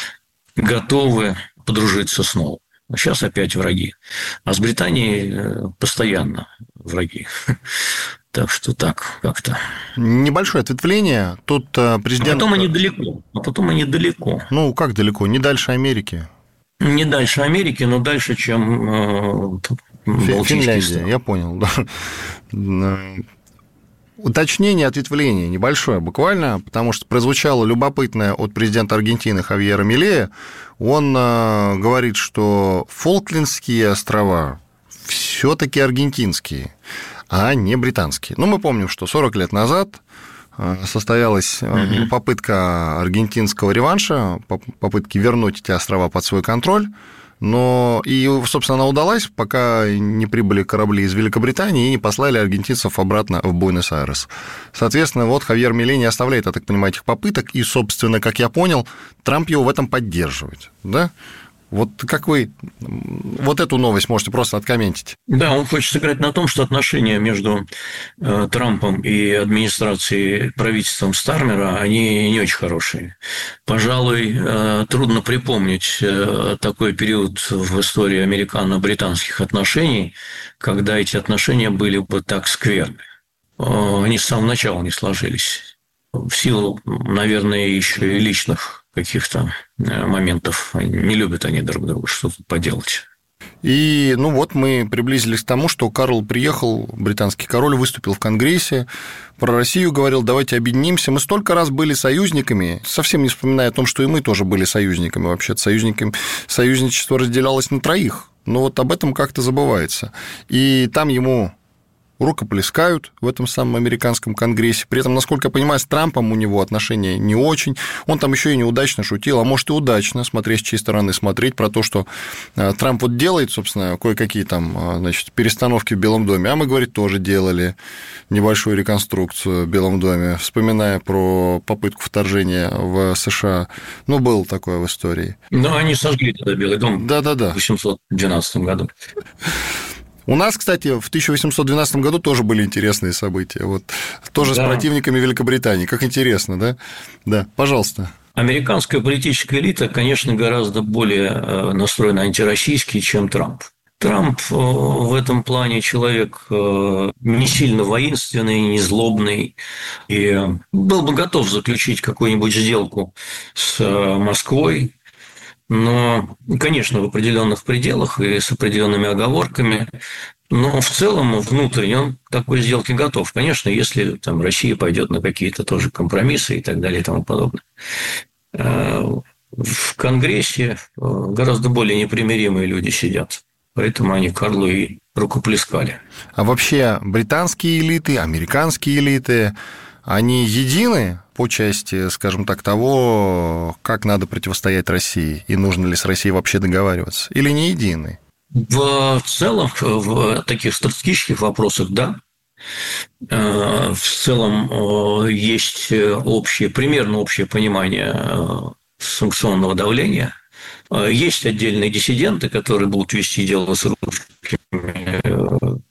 готовы подружиться снова. А сейчас опять враги. А с Британией постоянно враги. Так что так как-то. Небольшое ответвление. Тут президент... А потом они далеко. А потом они далеко. Ну, как далеко? Не дальше Америки. Не дальше Америки, но дальше, чем э, Финляндия. Я понял. Да. Уточнение, ответвление небольшое буквально, потому что прозвучало любопытное от президента Аргентины Хавьера Милея. Он э, говорит, что Фолклендские острова все-таки аргентинские, а не британские. Ну, мы помним, что сорок лет назад состоялась mm-hmm. попытка аргентинского реванша, попытки вернуть эти острова под свой контроль. Но и, собственно, она удалась, пока не прибыли корабли из Великобритании и не послали аргентинцев обратно в Буэнос-Айрес. Соответственно, вот Хавьер Милей не оставляет, я так понимаю, этих попыток, и, собственно, как я понял, Трамп его в этом поддерживает, да? Вот как вы вот эту новость можете просто откомментить? Да, он хочет сыграть на том, что отношения между э, Трампом и администрацией, правительством Стармера, они не очень хорошие. Пожалуй, э, трудно припомнить э, такой период в истории американо-британских отношений, когда эти отношения были бы так скверны. Э, они с самого начала не сложились. В силу, наверное, еще и личных каких-то моментов. Не любят они друг друга, что тут поделать. И, ну вот, мы приблизились к тому, что Карл приехал, британский король, выступил в Конгрессе, про Россию говорил, давайте объединимся. Мы столько раз были союзниками, совсем не вспоминая о том, что и мы тоже были союзниками вообще-то. Союзниками. Союзничество разделялось на троих, но вот об этом как-то забывается. И там ему рукоплескают в этом самом американском конгрессе. При этом, насколько я понимаю, с Трампом у него отношения не очень. Он там еще и неудачно шутил, а может и удачно, смотря с чьей стороны смотреть, про то, что Трамп вот делает, собственно, кое-какие там, значит, перестановки в Белом доме, а мы, говорит, тоже делали небольшую реконструкцию в Белом доме, вспоминая про попытку вторжения в США. Ну, было такое в истории. Ну, они сожгли тогда Белый дом. Да-да-да. В тысяча восемьсот двенадцатом году. У нас, кстати, в тысяча восемьсот двенадцатом году тоже были интересные события. Вот, тоже да. С противниками Великобритании. Как интересно, да? Да, пожалуйста. Американская политическая элита, конечно, гораздо более настроена антироссийски, чем Трамп. Трамп в этом плане человек не сильно воинственный, не злобный, и был бы готов заключить какую-нибудь сделку с Москвой, но, конечно, в определенных пределах и с определенными оговорками, но в целом внутренне он к такой сделке готов. Конечно, если там Россия пойдет на какие-то тоже компромиссы и так далее и тому подобное. В Конгрессе гораздо более непримиримые люди сидят, поэтому они Карлу и рукоплескали. А вообще британские элиты, американские элиты, они едины по части, скажем так, того, как надо противостоять России, и нужно ли с Россией вообще договариваться, или не едины? В целом, в таких стратегических вопросах, да. В целом есть общее, примерно общее понимание санкционного давления. Есть отдельные диссиденты, которые будут вести дело с русскими ради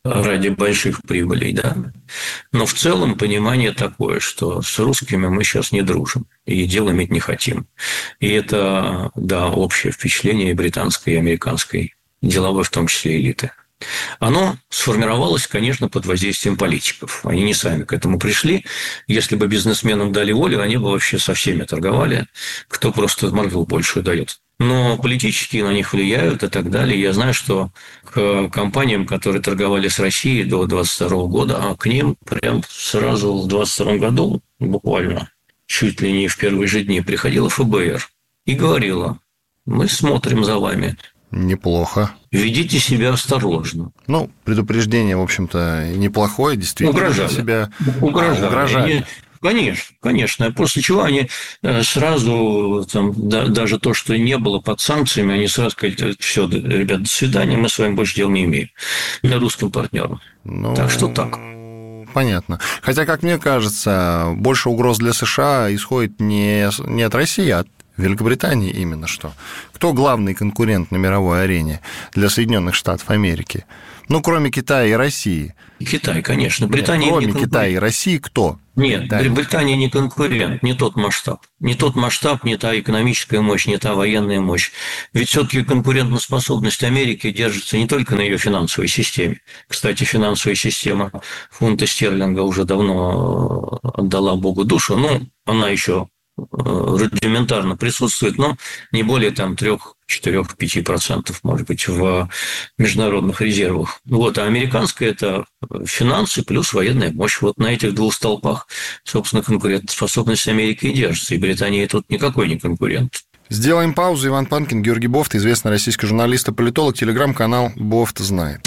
ради больших прибылей, да. Но в целом понимание такое, что с русскими мы сейчас не дружим и дел иметь не хотим. И это, да, общее впечатление британской и американской деловой, в том числе, элиты. Оно сформировалось, конечно, под воздействием политиков. Они не сами к этому пришли. Если бы бизнесменам дали волю, они бы вообще со всеми торговали, кто просто морду большую дает. Но политически на них влияют и так далее. Я знаю, что к компаниям, которые торговали с Россией до двадцать второго года, а к ним прям сразу в двадцать втором году, буквально, чуть ли не в первые же дни, приходила эф бэ эр и говорила: мы смотрим за вами. Неплохо. Ведите себя осторожно. Ну, предупреждение, в общем-то, неплохое, действительно. Угрожали. Себя... Угрожали. А, угрожали. Они... Конечно, конечно. После чего они сразу, там, да, даже то, что не было под санкциями, они сразу сказали: все, ребят, до свидания, мы с вами больше дел не имеем. Для русским партнерам. Ну... Так что так. Понятно. Хотя, как мне кажется, больше угроз для США исходит не, не от России, а от Великобритании именно что. Кто главный конкурент на мировой арене для Соединенных Штатов Америки? Ну, кроме Китая и России. Китай, конечно. Британия Нет, кроме не Китая и России кто? Нет, Китай. Британия не конкурент, не тот масштаб. Не тот масштаб, не та экономическая мощь, не та военная мощь. Ведь все-таки конкурентоспособность Америки держится не только на ее финансовой системе. Кстати, финансовая система фунта стерлинга уже давно отдала Богу душу. Ну, она еще рудиментарно присутствует, но не более там три-четыре-пять процентов, может быть, в международных резервах. Вот, а американская – это финансы плюс военная мощь. Вот на этих двух столпах, собственно, конкурентоспособность Америки и держится. И Британия тут никакой не конкурент. Сделаем паузу. Иван Панкин, Георгий Бофт, известный российский журналист и политолог, телеграм-канал «Бофт знает».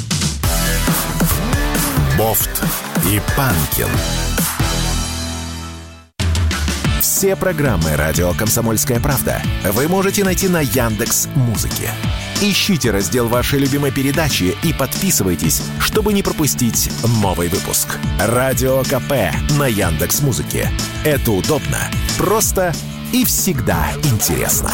Бофт и Панкин. Все программы «Радио Комсомольская правда» вы можете найти на Яндекс.Музыке. Ищите раздел вашей любимой передачи и подписывайтесь, чтобы не пропустить новый выпуск. Радио КП на Яндекс.Музыке. Это удобно, просто и всегда интересно.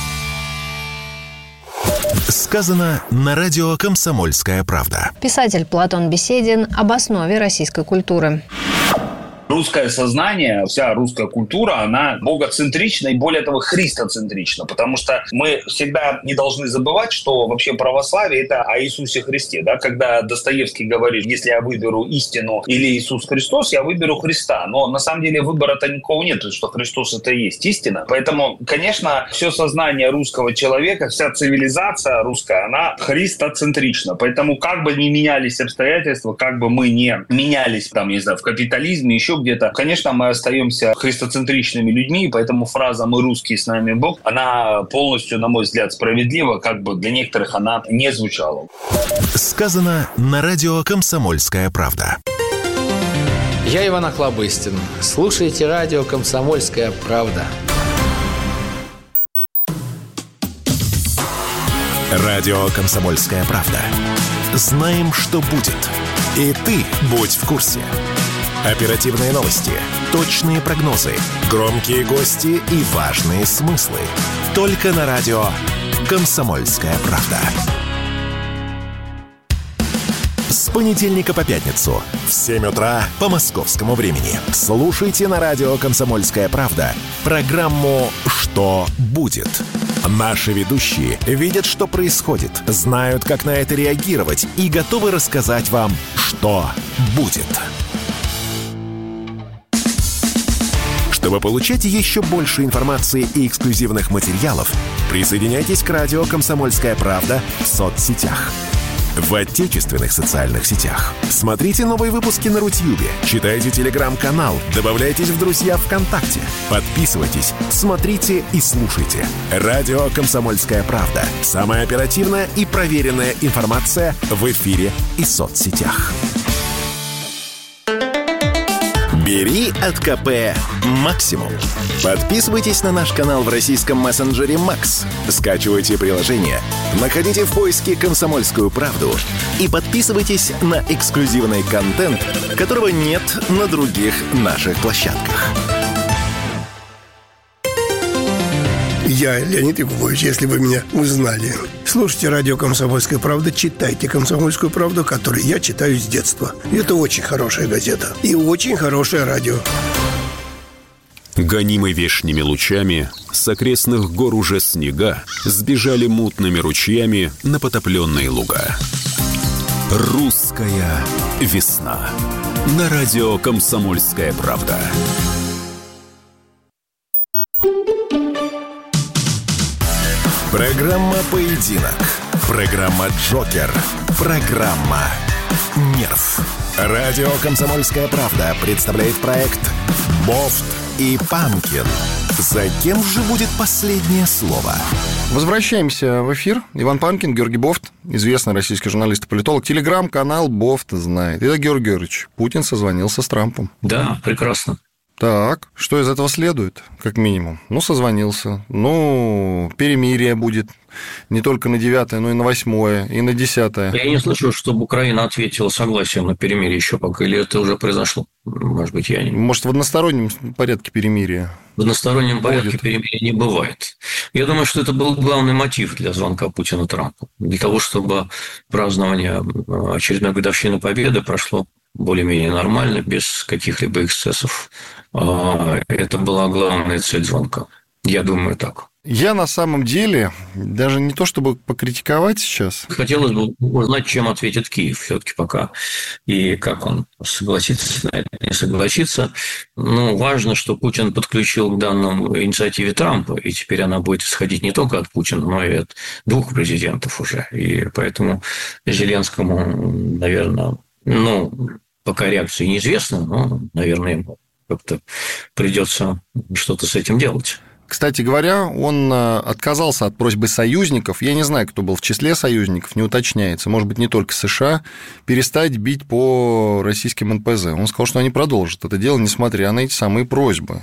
Сказано на радио «Комсомольская правда». Писатель Платон Беседин об основе российской культуры. Русское сознание, вся русская культура, она богоцентрична и, более того, христоцентрична, потому что мы всегда не должны забывать, что вообще православие – это о Иисусе Христе. Да? Когда Достоевский говорит: если я выберу истину или Иисус Христос, я выберу Христа. Но на самом деле выбора-то никакого нет, потому что Христос – это и есть истина. Поэтому, конечно, все сознание русского человека, вся цивилизация русская, она христоцентрична. Поэтому как бы ни менялись обстоятельства, как бы мы не менялись, там, не знаю, в капитализме, еще где-то, конечно, мы остаемся христоцентричными людьми, и поэтому фраза «мы русские, с нами Бог», она полностью, на мой взгляд, справедлива, как бы для некоторых она не звучала. Сказано на радио «Комсомольская правда». Я Иван Охлобыстин. Слушайте радио «Комсомольская правда». Радио «Комсомольская правда». Знаем, что будет. И ты будь в курсе. Оперативные новости, точные прогнозы, громкие гости и важные смыслы. Только на радио «Комсомольская правда». С понедельника по пятницу в семь утра по московскому времени. Слушайте на радио «Комсомольская правда» программу «Что будет?». Наши ведущие видят, что происходит, знают, как на это реагировать и готовы рассказать вам, что будет. Чтобы получать еще больше информации и эксклюзивных материалов, присоединяйтесь к радио «Комсомольская правда» в соцсетях. В отечественных социальных сетях. Смотрите новые выпуски на Рутьюбе, читайте телеграм-канал, добавляйтесь в друзья ВКонтакте, подписывайтесь, смотрите и слушайте. Радио «Комсомольская правда». Самая оперативная и проверенная информация в эфире и соцсетях. Бери от КП максимум. Подписывайтесь на наш канал в российском мессенджере Макс. Скачивайте приложение, находите в поиске «Комсомольскую правду» и подписывайтесь на эксклюзивный контент, которого нет на других наших площадках. Я, Леонид Якубович, если вы меня узнали. Слушайте радио «Комсомольская правда», читайте «Комсомольскую правду», которую я читаю с детства. Это очень хорошая газета и очень хорошее радио. Гонимы вешними лучами, с окрестных гор уже снега сбежали мутными ручьями на потопленные луга. Русская весна. На радио «Комсомольская правда». Программа «Поединок». Программа «Джокер». Программа «Нерв». Радио «Комсомольская правда» представляет проект «Бофт и Панкин». За кем же будет последнее слово? Возвращаемся в эфир. Иван Панкин, Георгий Бофт, известный российский журналист и политолог. Телеграм-канал Бофт знает. Итак, Георгий Георгиевич, Путин созвонился с Трампом. Да, прекрасно. Так, что из этого следует, как минимум? Ну, созвонился. Ну, перемирие будет не только на девятое, но и на восьмое, и на десятое. Я не слышал, чтобы Украина ответила согласием на перемирие еще пока, или это уже произошло? Может быть, я не... Может, в одностороннем порядке перемирия? В одностороннем порядке будет. Перемирия не бывает. Я думаю, что это был главный мотив для звонка Путина Трампу. Для того, чтобы празднование очередной годовщины Победы прошло более-менее нормально, без каких-либо эксцессов. Это была главная цель звонка. Я думаю, так. Я на самом деле, даже не то чтобы покритиковать сейчас. Хотелось бы узнать, чем ответит Киев все-таки пока, и как он согласится на это, не согласится. Ну, важно, что Путин подключил к данному инициативе Трампа, и теперь она будет исходить не только от Путина, но и от двух президентов уже. И поэтому Зеленскому, наверное, ну, пока реакции неизвестна, но, наверное, ему как-то придется что-то с этим делать. Кстати говоря, он отказался от просьбы союзников, я не знаю, кто был в числе союзников, не уточняется, может быть, не только США, перестать бить по российским эн пэ зэ. Он сказал, что они продолжат это дело, несмотря на эти самые просьбы.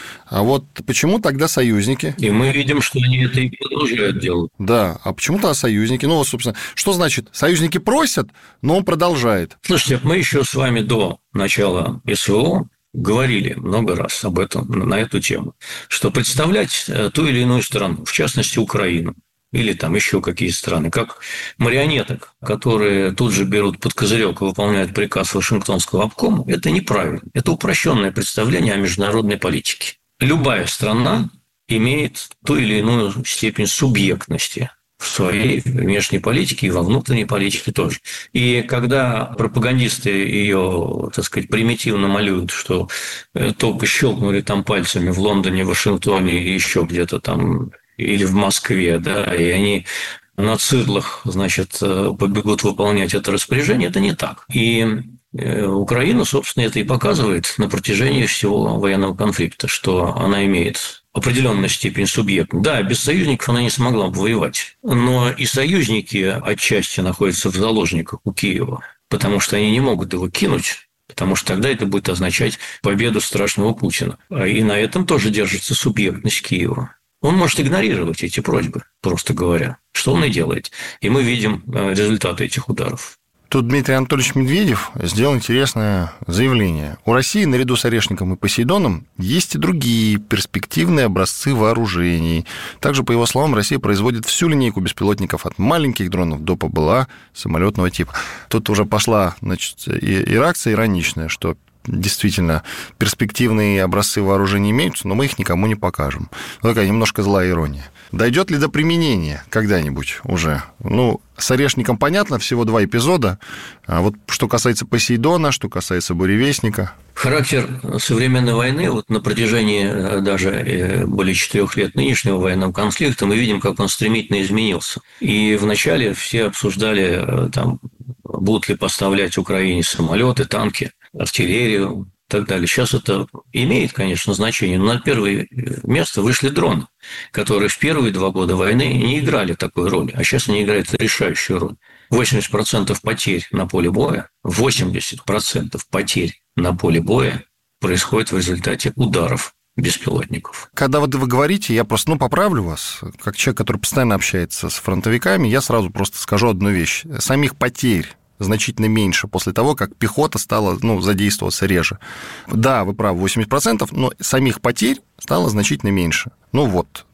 А вот почему тогда союзники? И мы видим, что они это и продолжают делать. Да, а почему-то союзники? Ну, вот, собственно, что значит? Союзники просят, но он продолжает. Слушайте, мы еще с вами до начала эс вэ о говорили много раз об этом, на эту тему, что представлять ту или иную страну, в частности, Украину, или там еще какие страны, как марионеток, которые тут же берут под козырек и выполняют приказ Вашингтонского обкома, это неправильно. Это упрощенное представление о международной политике. Любая страна имеет ту или иную степень субъектности в своей внешней политике и во внутренней политике тоже. И когда пропагандисты ее, так сказать, примитивно малюют, что только щелкнули там пальцами в Лондоне, Вашингтоне и еще где-то там, или в Москве, да, и они на цирлах, значит, побегут выполнять это распоряжение, это не так. И Украина, собственно, это и показывает на протяжении всего военного конфликта, что она имеет определенную степень субъекта. Да, без союзников она не смогла бы воевать. Но и союзники отчасти находятся в заложниках у Киева, потому что они не могут его кинуть, потому что тогда это будет означать победу страшного Путина. И на этом тоже держится субъектность Киева. Он может игнорировать эти просьбы, просто говоря, что он и делает. И мы видим результаты этих ударов. Тут Дмитрий Анатольевич Медведев сделал интересное заявление. У России наряду с Орешником и Посейдоном есть и другие перспективные образцы вооружений. Также, по его словам, Россия производит всю линейку беспилотников от маленьких дронов до ПБЛА самолетного типа. Тут уже пошла, значит, и реакция ироничная, что действительно перспективные образцы вооружений имеются, но мы их никому не покажем. Ну, такая немножко злая ирония. Дойдет ли до применения когда-нибудь уже? Ну, с Орешником понятно, всего два эпизода. А вот что касается Посейдона, что касается Буревестника. Характер современной войны, вот на протяжении даже более четырех лет нынешнего военного конфликта, мы видим, как он стремительно изменился. И вначале все обсуждали, там, будут ли поставлять Украине самолеты, танки, артиллерию и так далее. Сейчас это имеет, конечно, значение, но на первое место вышли дроны, которые в первые два года войны не играли такой роли, а сейчас они играют решающую роль. восемьдесят процентов потерь на поле боя, восемьдесят процентов потерь на поле боя происходит в результате ударов беспилотников. Когда вот вы говорите, я просто, ну, поправлю вас, как человек, который постоянно общается с фронтовиками, я сразу просто скажу одну вещь. Самих потерь значительно меньше после того, как пехота стала, ну, задействоваться реже. Да, вы правы, восемьдесят процентов, но самих потерь стало значительно меньше. Ну вот,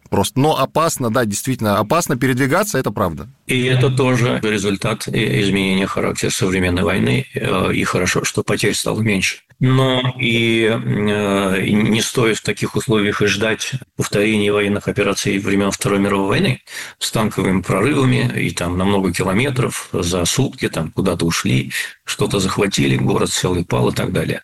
просто. Но опасно, да, действительно, опасно передвигаться, это правда. И это тоже результат изменения характера современной войны, и хорошо, что потерь стало меньше. Но и не стоит в таких условиях и ждать повторения военных операций времен Второй мировой войны с танковыми прорывами и там на много километров за сутки там куда-то ушли, что-то захватили, город сел и пал и так далее.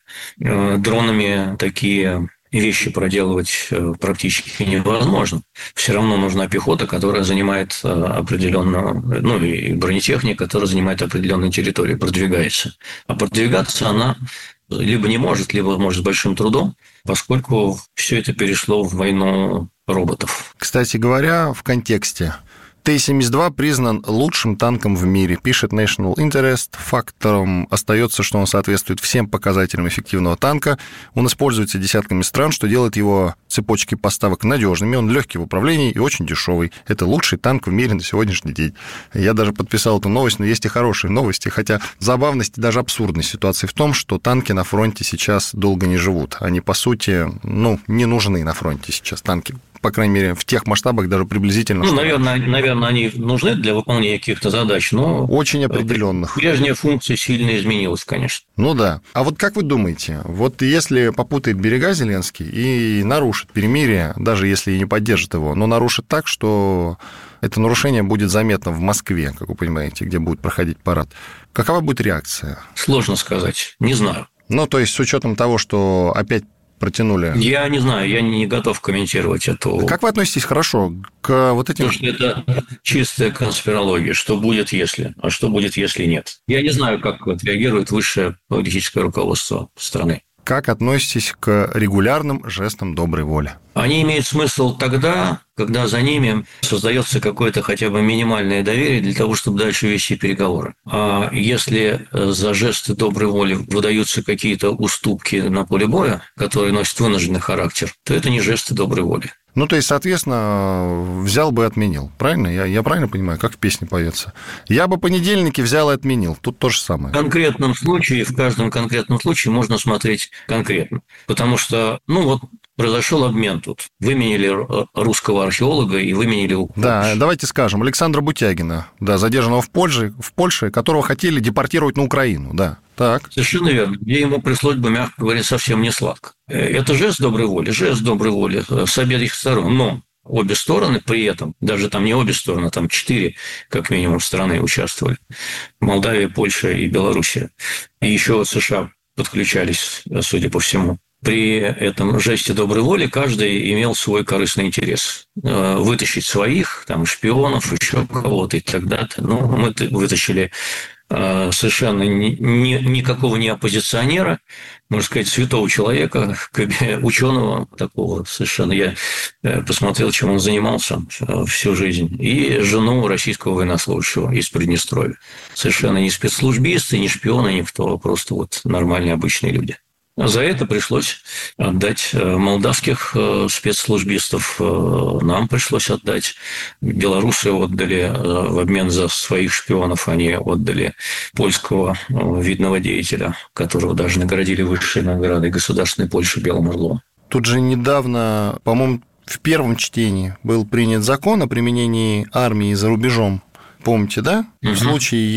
Дронами такие вещи проделывать практически невозможно. Все равно нужна пехота, которая занимает определенную, ну и бронетехника, которая занимает определенную территорию, продвигается. А продвигаться она либо не может, либо может с большим трудом, поскольку все это перешло в войну роботов. Кстати говоря, в контексте. Т семьдесят два признан лучшим танком в мире, пишет National Interest. Фактором остается, что он соответствует всем показателям эффективного танка. Он используется десятками стран, что делает его цепочки поставок надежными. Он легкий в управлении и очень дешевый. Это лучший танк в мире на сегодняшний день. Я даже подписал эту новость, но есть и хорошие новости. Хотя забавность и даже абсурдность ситуации в том, что танки на фронте сейчас долго не живут. Они, по сути, ну, не нужны на фронте сейчас танки. По крайней мере, в тех масштабах даже приблизительно. Ну, наверное, наверное, они нужны для выполнения каких-то задач, но... Очень определенных. Прежняя функция сильно изменилась, конечно. Ну да. А вот как вы думаете, вот если попутает берега Зеленский и нарушит перемирие, даже если и не поддержит его, но нарушит так, что это нарушение будет заметно в Москве, как вы понимаете, где будет проходить парад, какова будет реакция? Сложно сказать. Не знаю. Ну, то есть с учетом того, что опять протянули. Я не знаю, я не готов комментировать эту... Как вы относитесь хорошо к вот этим... Потому что это чистая конспирология. Что будет, если? А что будет, если нет? Я не знаю, как отреагирует высшее политическое руководство страны. Как относитесь к регулярным жестам доброй воли? Они имеют смысл тогда, когда за ними создается какое-то хотя бы минимальное доверие для того, чтобы дальше вести переговоры. А если за жесты доброй воли выдаются какие-то уступки на поле боя, которые носят вынужденный характер, то это не жесты доброй воли. Ну, то есть, соответственно, взял бы и отменил. Правильно? Я, я правильно понимаю, как в песне поется? Я бы понедельники взял и отменил. Тут то же самое. В конкретном случае, в каждом конкретном случае можно смотреть конкретно. Потому что, ну, вот произошел обмен тут. Выменили русского археолога и выменили у Польши. Да, давайте скажем, Александра Бутягина, да, задержанного в Польше, в Польше, которого хотели депортировать на Украину, да. Так. Совершенно верно. Где ему пришлось бы, мягко говоря, совсем не сладко. Это жест доброй воли, жест доброй воли с обеих сторон. Но обе стороны при этом, даже там не обе стороны, там четыре, как минимум, страны участвовали. Молдавия, Польша и Белоруссия. И еще вот США подключались, судя по всему. При этом жесте доброй воли каждый имел свой корыстный интерес. Вытащить своих, там, шпионов, еще кого-то и так далее. Ну, мы вытащили совершенно ни, ни, никакого не оппозиционера, можно сказать, святого человека, ученого такого совершенно. Я посмотрел, чем он занимался всю жизнь. И жену российского военнослужащего из Приднестровья. Совершенно не спецслужбисты, не шпионы, никто, просто вот нормальные обычные люди. За это пришлось отдать молдавских спецслужбистов, нам пришлось отдать. Белорусы отдали в обмен за своих шпионов, они отдали польского видного деятеля, которого даже наградили высшей наградой государственной Польши Белым орлом. Тут же недавно, по-моему, в первом чтении был принят закон о применении армии за рубежом. Помните, да? Угу. В случае,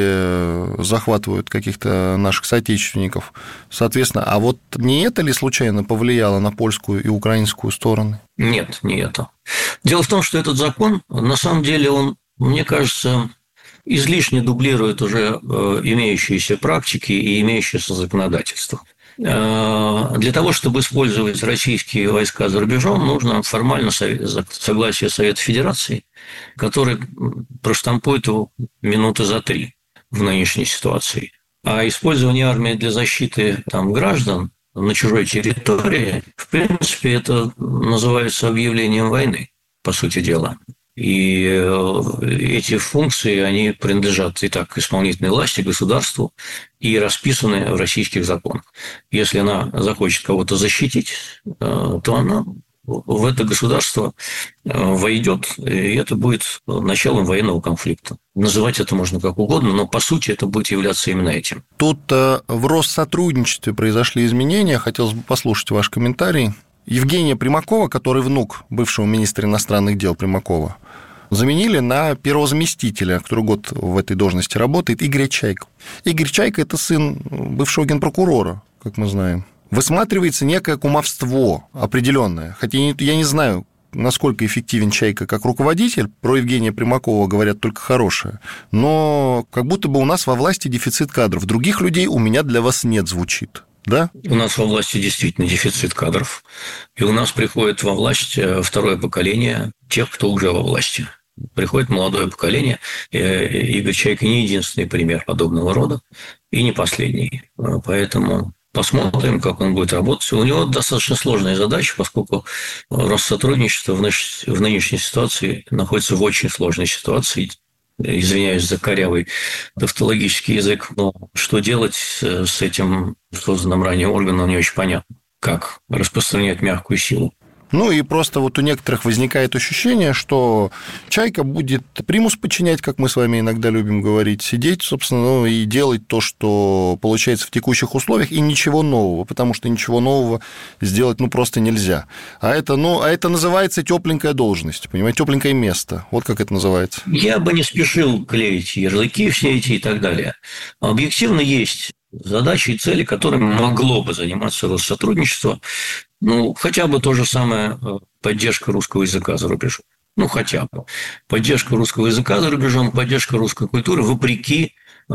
если захватывают каких-то наших соотечественников. Соответственно, а вот не это ли случайно повлияло на польскую и украинскую стороны? Нет, не это. Дело в том, что этот закон, на самом деле, он, мне кажется, излишне дублирует уже имеющиеся практики и имеющееся законодательство. Для того, чтобы использовать российские войска за рубежом, нужно формально согласие Совета Федерации, который проштампует его минуты за три в нынешней ситуации. А использование армии для защиты там, граждан на чужой территории, в принципе, это называется объявлением войны, по сути дела. И эти функции, они принадлежат и так исполнительной власти, государству, и расписаны в российских законах. Если она захочет кого-то защитить, то она в это государство войдет, и это будет началом военного конфликта. Называть это можно как угодно, но по сути это будет являться именно этим. Тут в Россотрудничестве произошли изменения. Хотелось бы послушать ваш комментарий. Евгения Примакова, который внук бывшего министра иностранных дел Примакова, заменили на первого заместителя, который год в этой должности работает, Игоря Чайку. Игорь Чайка – это сын бывшего генпрокурора, как мы знаем. Высматривается некое кумовство определенное. Хотя я не знаю, насколько эффективен Чайка как руководитель. Про Евгения Примакова говорят только хорошее. Но как будто бы у нас во власти дефицит кадров. Других людей у меня для вас нет, звучит. Да? У нас во власти действительно дефицит кадров. И у нас приходит во власть второе поколение тех, кто уже во власти. Приходит молодое поколение. Игорь Чайка не единственный пример подобного рода и не последний. Поэтому посмотрим, как он будет работать. У него достаточно сложная задача, поскольку Россотрудничество в нынешней ситуации находится в очень сложной ситуации. Извиняюсь за корявый тавтологический язык, но что делать с этим созданным ранее органом, не очень понятно. Как распространять мягкую силу. Ну и просто вот у некоторых возникает ощущение, что Чайка будет примус подчинять, как мы с вами иногда любим говорить, сидеть, собственно, ну, и делать то, что получается в текущих условиях, и ничего нового, потому что ничего нового сделать ну просто нельзя. А это, ну, а это называется тепленькая должность, понимаете, тепленькое место. Вот как это называется. Я бы не спешил клеить ярлыки все эти и так далее. Объективно есть задачи и цели, которыми могло бы заниматься Россотрудничество. Ну, хотя бы то же самое поддержка русского языка за рубежом. Ну, хотя бы. Поддержка русского языка за рубежом, поддержка русской культуры, вопреки